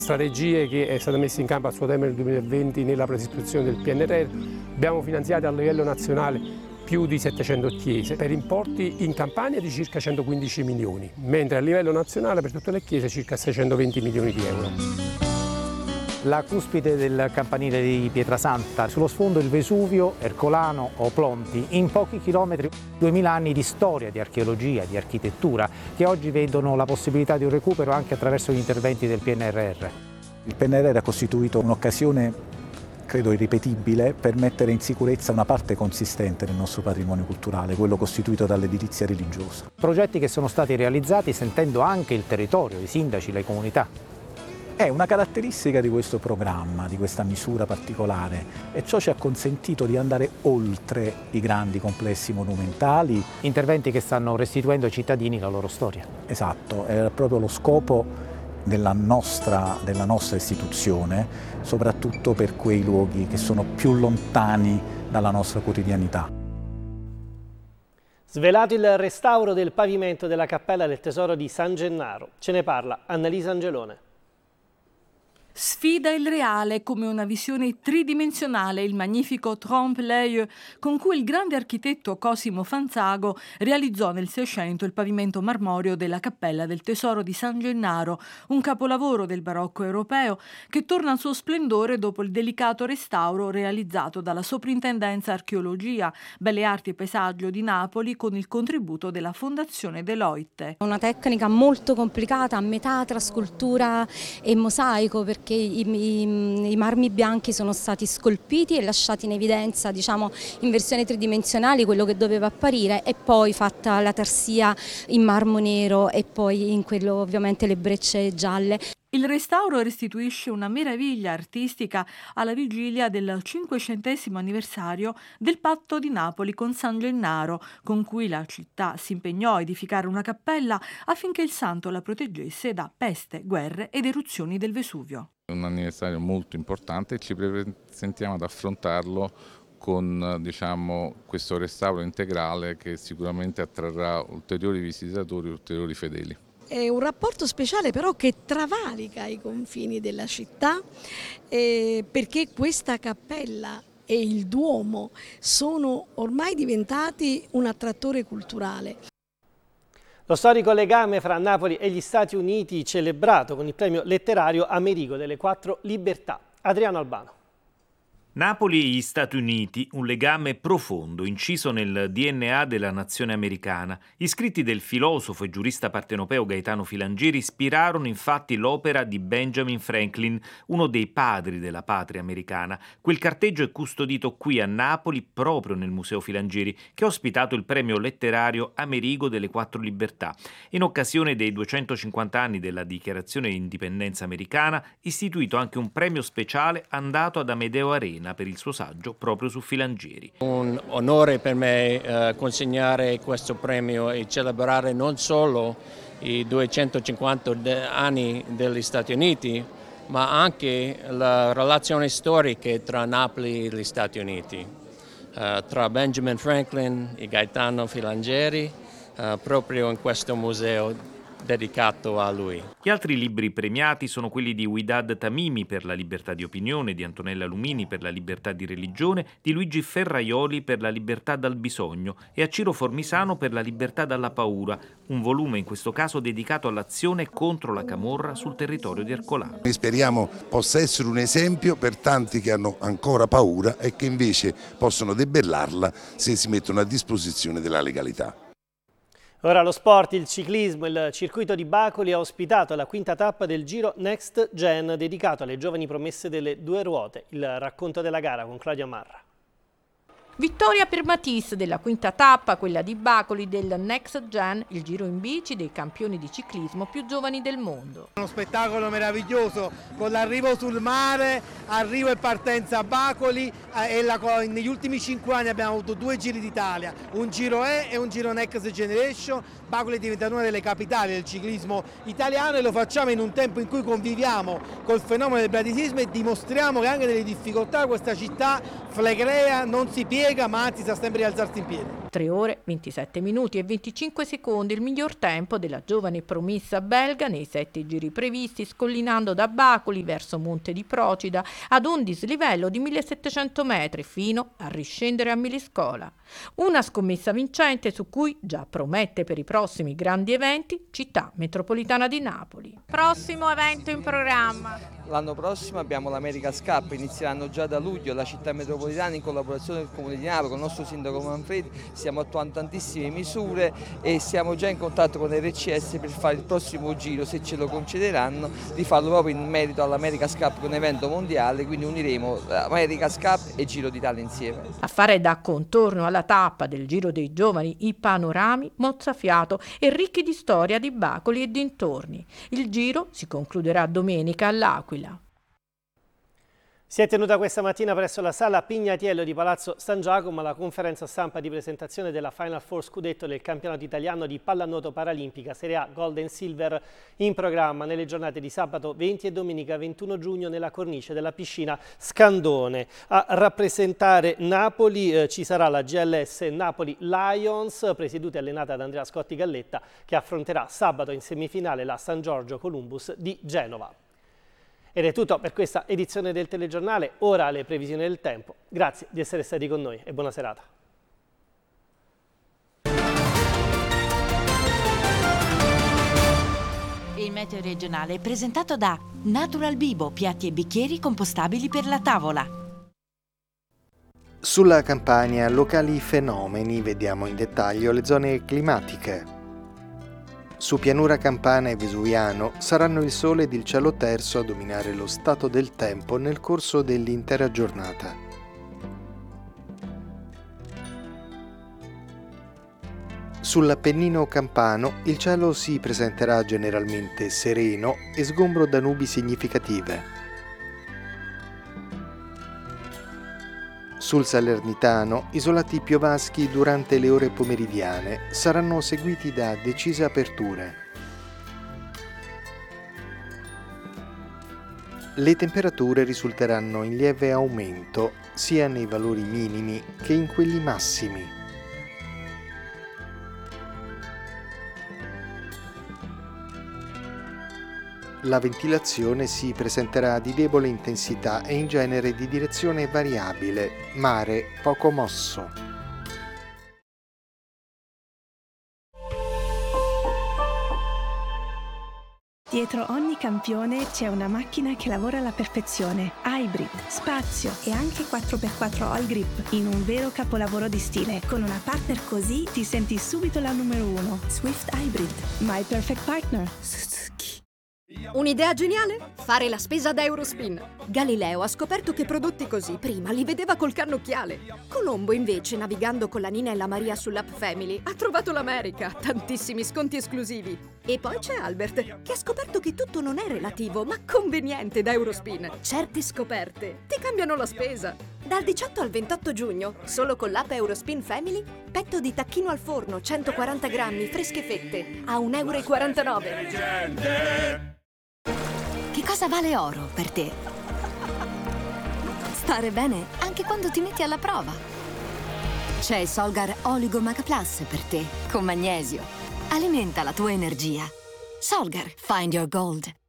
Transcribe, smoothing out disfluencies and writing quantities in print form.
Strategie che è stata messa in campo a suo tempo nel 2020 nella predisposizione del PNRR. Abbiamo finanziato a livello nazionale più di 700 chiese per importi in Campania di circa 115 milioni, mentre a livello nazionale per tutte le chiese circa 620 milioni di euro. La cuspide del campanile di Pietrasanta, sullo sfondo il Vesuvio, Ercolano o Plonti, in pochi chilometri 2000 anni di storia, di archeologia, di architettura, che oggi vedono la possibilità di un recupero anche attraverso gli interventi del PNRR. Il PNRR ha costituito un'occasione, credo irripetibile, per mettere in sicurezza una parte consistente del nostro patrimonio culturale, quello costituito dall'edilizia religiosa. Progetti che sono stati realizzati sentendo anche il territorio, i sindaci, le comunità. È una caratteristica di questo programma, di questa misura particolare, e ciò ci ha consentito di andare oltre i grandi complessi monumentali. Interventi che stanno restituendo ai cittadini la loro storia. Esatto, è proprio lo scopo della nostra istituzione, soprattutto per quei luoghi che sono più lontani dalla nostra quotidianità. Svelato il restauro del pavimento della Cappella del Tesoro di San Gennaro. Ce ne parla Annalisa Angelone. Sfida il reale come una visione tridimensionale il magnifico trompe-l'œil con cui il grande architetto Cosimo Fanzago realizzò nel Seicento il pavimento marmoreo della Cappella del Tesoro di San Gennaro, un capolavoro del barocco europeo che torna al suo splendore dopo il delicato restauro realizzato dalla Soprintendenza Archeologia, Belle Arti e Paesaggio di Napoli con il contributo della Fondazione Deloitte. Una tecnica molto complicata, a metà tra scultura e mosaico, perché i marmi bianchi sono stati scolpiti e lasciati in evidenza, diciamo, in versione tridimensionale quello che doveva apparire, e poi fatta la tarsia in marmo nero e poi in quello ovviamente le brecce gialle. Il restauro restituisce una meraviglia artistica alla vigilia del 500° anniversario del patto di Napoli con San Gennaro, con cui la città si impegnò a edificare una cappella affinché il santo la proteggesse da peste, guerre ed eruzioni del Vesuvio. È un anniversario molto importante e ci presentiamo ad affrontarlo con questo restauro integrale che sicuramente attrarrà ulteriori visitatori, ulteriori fedeli. È un rapporto speciale però che travalica i confini della città, perché questa cappella e il Duomo sono ormai diventati un attrattore culturale. Lo storico legame fra Napoli e gli Stati Uniti celebrato con il premio letterario Amerigo delle Quattro Libertà. Adriano Albano. Napoli e gli Stati Uniti, un legame profondo, inciso nel DNA della nazione americana. Gli scritti del filosofo e giurista partenopeo Gaetano Filangieri ispirarono infatti l'opera di Benjamin Franklin, uno dei padri della patria americana. Quel carteggio è custodito qui a Napoli, proprio nel Museo Filangieri, che ha ospitato il premio letterario Amerigo delle Quattro Libertà. In occasione dei 250 anni della Dichiarazione di Indipendenza americana, istituito anche un premio speciale andato ad Amedeo Arena per il suo saggio proprio su Filangieri. Un onore per me consegnare questo premio e celebrare non solo i 250 anni degli Stati Uniti, ma anche le relazioni storiche tra Napoli e gli Stati Uniti, tra Benjamin Franklin e Gaetano Filangieri, proprio in questo museo dedicato a lui. Gli altri libri premiati sono quelli di Widad Tamimi per la libertà di opinione, di Antonella Lumini per la libertà di religione, di Luigi Ferraioli per la libertà dal bisogno e a Ciro Formisano per la libertà dalla paura, un volume in questo caso dedicato all'azione contro la camorra sul territorio di Ercolano. Noi speriamo possa essere un esempio per tanti che hanno ancora paura e che invece possono debellarla se si mettono a disposizione della legalità. Ora lo sport, il ciclismo, il circuito di Bacoli ha ospitato la quinta tappa del Giro Next Gen dedicato alle giovani promesse delle due ruote. Il racconto della gara con Claudia Marra. Vittoria per Matisse della quinta tappa, quella di Bacoli del Next Gen, il giro in bici dei campioni di ciclismo più giovani del mondo. Uno spettacolo meraviglioso con l'arrivo sul mare, arrivo e partenza a Bacoli negli ultimi 5 anni abbiamo avuto 2 giri d'Italia, un giro e un giro Next Generation. Bacoli è diventata una delle capitali del ciclismo italiano e lo facciamo in un tempo in cui conviviamo col fenomeno del bradisismo e dimostriamo che anche nelle difficoltà questa città flegrea, non si piega piega ma ti sa sempre rialzarsi in piedi. 3 ore, 27 minuti e 25 secondi, il miglior tempo della giovane promessa belga nei 7 giri previsti, scollinando da Bacoli verso Monte di Procida ad un dislivello di 1700 metri fino a riscendere a Miliscola. Una scommessa vincente su cui già promette per i prossimi grandi eventi Città Metropolitana di Napoli. Prossimo evento in programma. L'anno prossimo abbiamo l'America's Cup, inizieranno già da luglio la Città Metropolitana in collaborazione con il Comune di Napoli, con il nostro sindaco Manfredi, stiamo attuando tantissime misure e siamo già in contatto con RCS per fare il prossimo giro, se ce lo concederanno, di farlo proprio in merito all'America's Cup, che è un evento mondiale, quindi uniremo America's Cup e Giro d'Italia insieme. A fare da contorno alla tappa del Giro dei Giovani i panorami mozzafiato e ricchi di storia di Bacoli e dintorni. Il giro si concluderà domenica all'Aquila. Si è tenuta questa mattina presso la sala Pignatiello di Palazzo San Giacomo la conferenza stampa di presentazione della Final Four scudetto del campionato italiano di pallanuoto paralimpica Serie A Golden Silver, in programma nelle giornate di sabato 20 e domenica 21 giugno nella cornice della piscina Scandone. A rappresentare Napoli ci sarà la GLS Napoli Lions, presieduta e allenata da Andrea Scotti Galletta, che affronterà sabato in semifinale la San Giorgio Columbus di Genova. Ed è tutto per questa edizione del telegiornale, ora le previsioni del tempo. Grazie di essere stati con noi e buona serata. Il meteo regionale è presentato da Natural Bibo, piatti e bicchieri compostabili per la tavola. Sulla Campania, locali fenomeni, vediamo in dettaglio le zone climatiche. Su pianura campana e vesuviano saranno il sole ed il cielo terso a dominare lo stato del tempo nel corso dell'intera giornata. Sull'Appennino campano il cielo si presenterà generalmente sereno e sgombro da nubi significative. Sul Salernitano, isolati piovaschi durante le ore pomeridiane saranno seguiti da decise aperture. Le temperature risulteranno in lieve aumento sia nei valori minimi che in quelli massimi. La ventilazione si presenterà di debole intensità e in genere di direzione variabile, mare poco mosso. Dietro ogni campione c'è una macchina che lavora alla perfezione. Hybrid, spazio e anche 4x4 all grip in un vero capolavoro di stile. Con una partner così ti senti subito la numero 1. Swift Hybrid, my perfect partner. Un'idea geniale? Fare la spesa da Eurospin. Galileo ha scoperto che prodotti così prima li vedeva col cannocchiale. Colombo invece, navigando con la Nina e la Maria sull'app Family, ha trovato l'America, tantissimi sconti esclusivi. E poi c'è Albert, che ha scoperto che tutto non è relativo, ma conveniente da Eurospin. Certe scoperte ti cambiano la spesa. Dal 18 al 28 giugno, solo con l'app Eurospin Family, petto di tacchino al forno 140 grammi fresche fette a €1,49. Che cosa vale oro per te? Stare bene anche quando ti metti alla prova. C'è Solgar Oligo Maca Plus per te, con magnesio. Alimenta la tua energia. Solgar, find your gold.